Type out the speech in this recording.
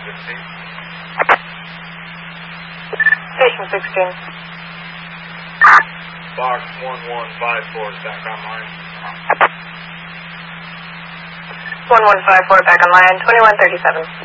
Station 16. Box 1154 is back online. 1154 back online, 2137.